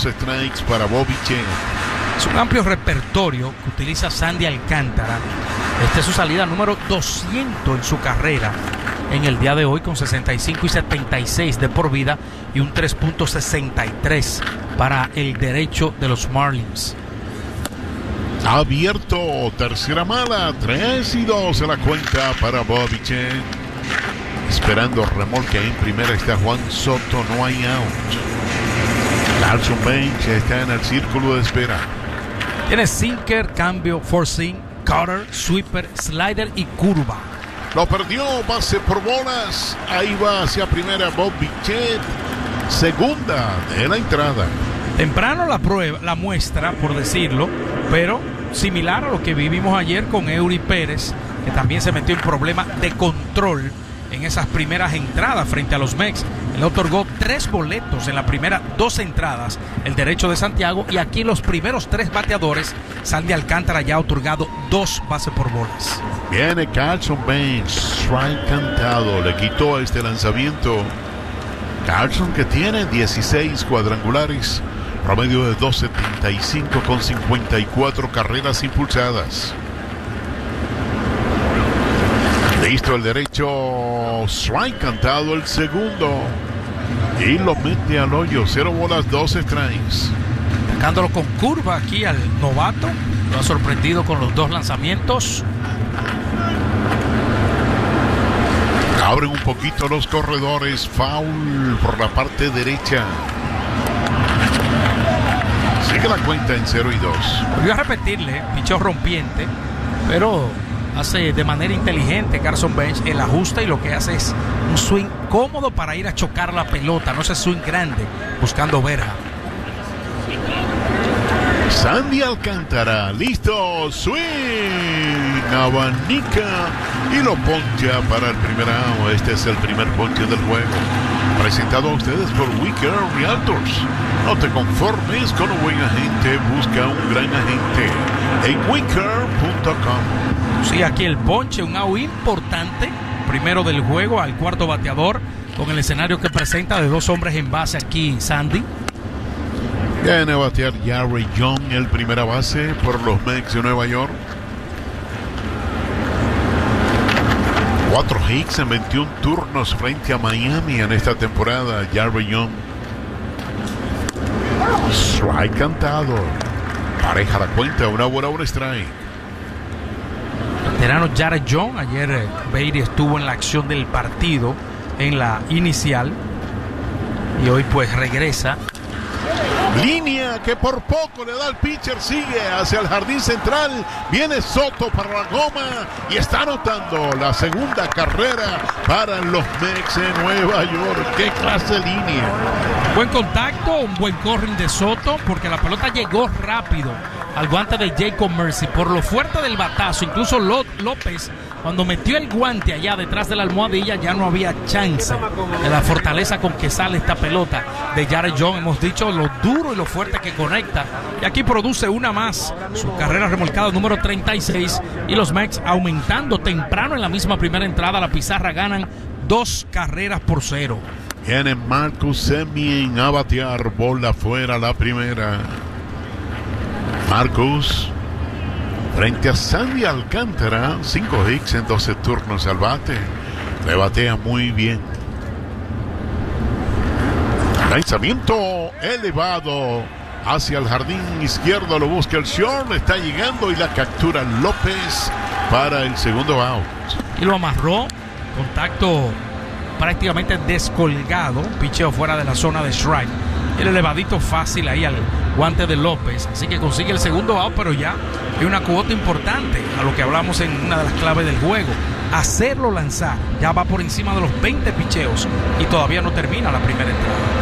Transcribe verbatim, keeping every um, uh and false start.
strikes para Bobby Chet. Es un amplio repertorio que utiliza Sandy Alcántara. Esta es su salida número doscientos en su carrera en el día de hoy, con sesenta y cinco y setenta y seis de por vida y un tres punto sesenta y tres para el derecho de los Marlins. Abierto, tercera mala, tres y dos en la cuenta para Bobby Chet. Esperando remolque en primera está Juan Soto, no hay out. Carson Bench está en el círculo de espera. Tiene sinker, cambio, forcing, cutter, sweeper, slider y curva. Lo perdió, base por bolas. Ahí va hacia primera Bobby Chet. Segunda de la entrada. Temprano la prueba, la muestra, por decirlo, pero similar a lo que vivimos ayer con Eury Pérez, que también se metió en problemas de control en esas primeras entradas frente a los Mex. Le otorgó tres boletos en la primera dos entradas, el derecho de Santiago, y aquí los primeros tres bateadores, Sandy Alcántara ya ha otorgado dos bases por bolas. Viene Carson Bench, strike cantado, le quitó este lanzamiento. Carson, que tiene dieciséis cuadrangulares, promedio de dos setenta y cinco con cincuenta y cuatro carreras impulsadas. Listo el derecho, strike cantado el segundo y lo mete al hoyo. Cero bolas, dos strikes. Atacándolo con curva aquí al novato, lo ha sorprendido con los dos lanzamientos. Abren un poquito los corredores, foul por la parte derecha. Sigue la cuenta en cero y dos. Volvió a repetirle, picheo rompiente, pero hace de manera inteligente Carson Bench el ajuste y lo que hace es un swing cómodo para ir a chocar la pelota, no ese swing grande buscando verja. Sandy Alcántara, listo, swing, abanica y lo poncha para el primer out. Este es el primer ponche del juego, presentado a ustedes por Wicker Realtors. No te conformes con un buen agente, busca un gran agente en wicker punto com. Sí, aquí el ponche, un out importante, primero del juego al cuarto bateador, con el escenario que presenta de dos hombres en base aquí, Sandy. Viene a batear Jarry Young, el primera base por los Mets de Nueva York. Cuatro hits en veintiún turnos frente a Miami en esta temporada. Jarry Young. Strike cantado. Pareja la cuenta, una bola, un strike. Veterano Jared Young, ayer eh, Beatty estuvo en la acción del partido en la inicial y hoy pues regresa. Línea que por poco le da al pitcher, sigue hacia el jardín central, viene Soto para la goma y está anotando la segunda carrera para los Mets de Nueva York. ¡Qué clase de línea! Buen contacto, un buen corring de Soto, porque la pelota llegó rápido al guante de Jacob Mercy por lo fuerte del batazo. Incluso López, cuando metió el guante allá detrás de la almohadilla, ya no había chance de la fortaleza con que sale esta pelota de Jared Young. Hemos dicho lo duro y lo fuerte que conecta, y aquí produce una más, su carrera remolcada número treinta y seis, y los Mets aumentando temprano en la misma primera entrada. La pizarra ganan dos carreras por cero. Viene Marcus Semien a batear, bola fuera la primera. Marcus frente a Sandy Alcántara, cinco hits en doce turnos al bate, le batea muy bien. Lanzamiento elevado hacia el jardín izquierdo, lo busca el short, está llegando y la captura López para el segundo out. Y lo amarró, contacto prácticamente descolgado, picheo fuera de la zona de strike. El elevadito fácil ahí al guante de López, así que consigue el segundo out, pero ya hay una cuota importante a lo que hablamos en una de las claves del juego: hacerlo lanzar. Ya va por encima de los veinte picheos y todavía no termina la primera entrada.